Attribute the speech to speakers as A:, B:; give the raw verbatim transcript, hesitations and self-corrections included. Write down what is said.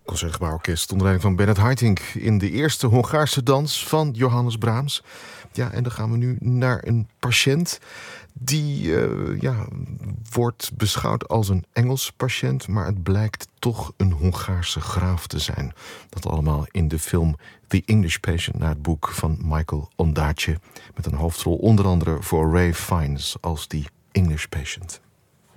A: Concertgebouworkest onder leiding van Bernard Haitink in de eerste Hongaarse dans van Johannes Brahms. Ja, en dan gaan we nu naar een patiënt die uh, ja, wordt beschouwd als een Engels patiënt, maar het blijkt toch een Hongaarse graaf te zijn. Dat allemaal in de film The English Patient, naar het boek van Michael Ondaatje, met een hoofdrol onder andere voor Ray Fiennes als die English Patient.